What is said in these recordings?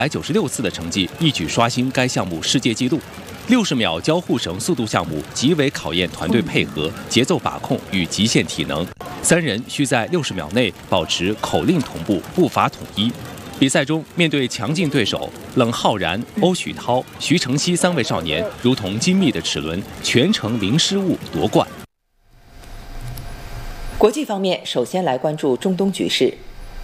196次的成绩，一举刷新该项目世界纪录。60秒交互绳速度项目极为考验团队配合、节奏把控与极限体能，3人需在60秒内保持口令同步、步伐统一。比赛中，面对强劲对手，冷浩然、欧许涛、徐承熙3位少年如同精密的齿轮，全程零失误夺冠。 国际方面，首先来关注中东局势。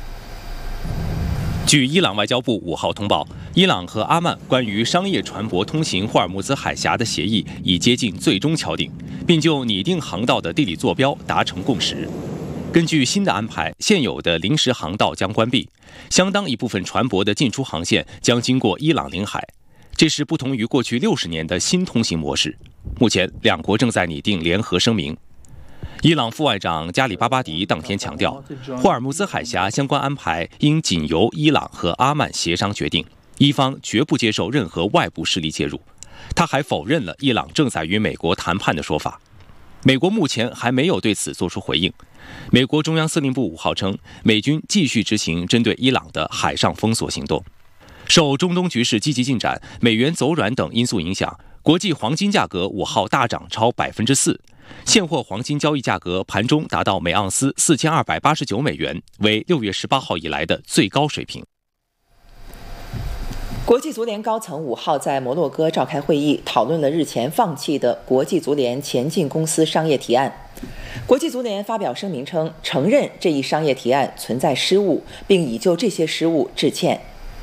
据伊朗外交部5号通报，伊朗和阿曼关于商业船舶通行霍尔木兹海峡的协议已接近最终敲定，并就拟定航道的地理坐标达成共识。根据新的安排，现有的临时航道将关闭，相当一部分船舶的进出航线将经过伊朗领海。这是不同于过去60年的新通行模式。目前，两国正在拟定联合声明。伊朗副外长加里巴巴迪当天强调，霍尔木兹海峡相关安排应仅由伊朗和阿曼协商决定，伊方绝不接受任何外部势力介入。他还否认了伊朗正在与美国谈判的说法。美国目前还没有对此作出回应。美国中央司令部5号称，美军继续执行针对伊朗的海上封锁行动。受中东局势积极进展、美元走软等因素影响，国际黄金价格5号大涨超4%。现货黄金交易价格盘中达到每盎司4289美元，为6月18号以来的最高水平。 国际足联高层5号在摩洛哥召开会议，讨论了日前放弃的国际足联前进公司商业提案。国际足联发表声明称，承认这一商业提案存在失误，并已就这些失误致歉。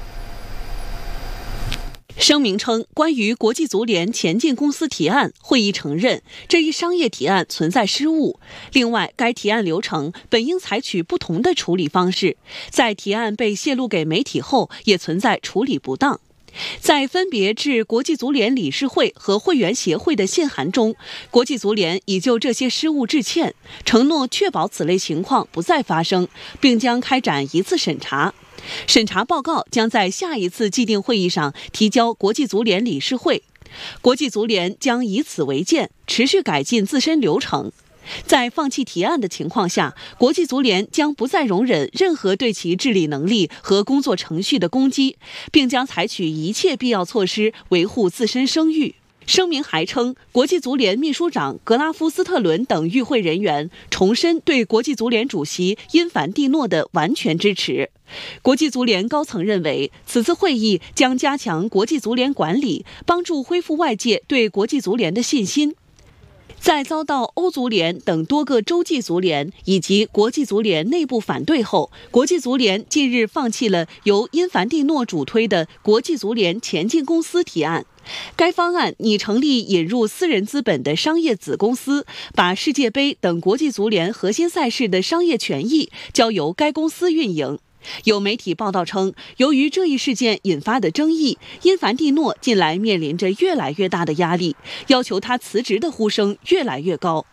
声明称，关于国际足联前进公司提案，会议承认这一商业提案存在失误。另外，该提案流程本应采取不同的处理方式，在提案被泄露给媒体后，也存在处理不当。在分别致国际足联理事会和会员协会的信函中，国际足联已就这些失误致歉，承诺确保此类情况不再发生，并将开展一次审查。审查报告将在下一次既定会议上提交国际足联理事会，国际足联将以此为鉴，持续改进自身流程。在放弃提案的情况下，国际足联将不再容忍任何对其治理能力和工作程序的攻击，并将采取一切必要措施维护自身声誉。声明还称，国际足联秘书长格拉夫斯特伦等与会人员重申对国际足联主席因凡蒂诺的完全支持。国际足联高层认为，此次会议将加强国际足联管理，帮助恢复外界对国际足联的信心。在遭到欧足联等多个洲际足联以及国际足联内部反对后，国际足联近日放弃了由因凡蒂诺主推的国际足联前进公司提案。该方案拟成立引入私人资本的商业子公司，把世界杯等国际足联核心赛事的商业权益交由该公司运营。有媒体报道称，由于这一事件引发的争议，因凡蒂诺近来面临着越来越大的压力，要求他辞职的呼声越来越高。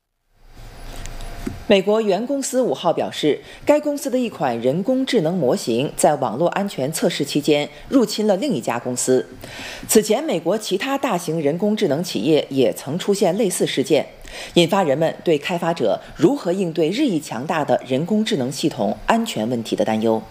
美国原公司5号表示，该公司的一款人工智能模型在网络安全测试期间入侵了另一家公司。此前，美国其他大型人工智能企业也曾出现类似事件，引发人们对开发者如何应对日益强大的人工智能系统安全问题的担忧。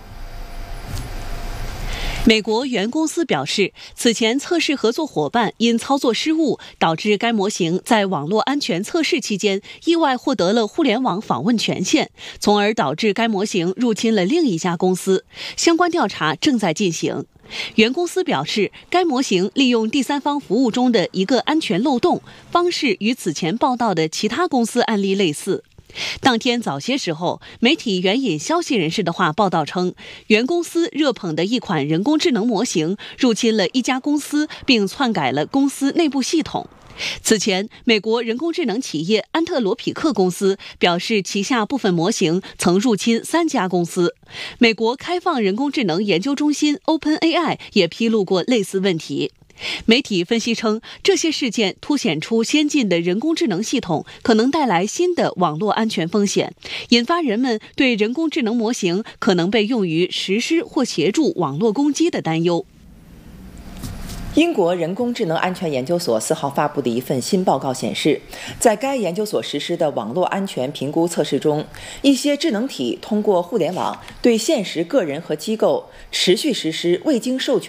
美国原公司表示，此前测试合作伙伴因操作失误，导致该模型在网络安全测试期间意外获得了互联网访问权限，从而导致该模型入侵了另一家公司。相关调查正在进行。原公司表示，该模型利用第三方服务中的一个安全漏洞，方式与此前报道的其他公司案例类似。当天早些时候，媒体援引消息人士的话报道称，原公司热捧的一款人工智能模型入侵了一家公司，并篡改了公司内部系统。此前，美国人工智能企业安特罗匹克公司表示，旗下部分模型曾入侵3家公司。美国开放人工智能研究中心 OpenAI 也披露过类似问题。媒体分析称，这些事件凸显出先进的人工智能系统可能带来新的网络安全风险，引发人们对人工智能模型可能被用于实施或协助网络攻击的担忧。 英国人工智能安全研究所4号发布的一份新报告显示，在该研究所实施的网络安全评估测试中，一些智能体通过互联网对现实个人和机构持续实施未经授权